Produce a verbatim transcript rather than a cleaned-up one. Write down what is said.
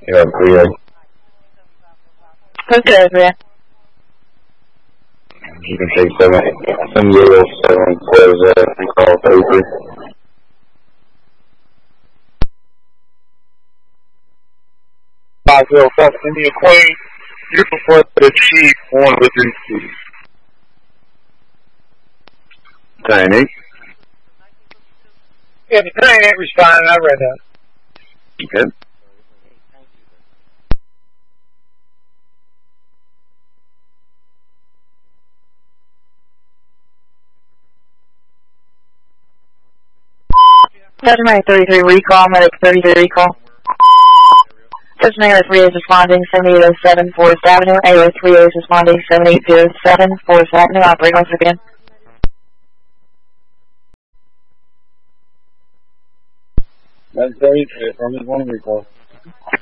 Yeah, clear. Okay, man. You can take seven, seven zero seven four zero and call thirty-three. Five zero seven, India Queen. You prefer the chief on the three C. Tiny. Yeah, the train ain't responding. I read that. Okay. Designated thirty-three recall, medic thirty-three recall. Designated three is responding seventy-eight oh seven fourth Avenue. A O three is responding seventy-eight oh seven fourth Avenue. Operate once again. That's thirty-three, from his one recall.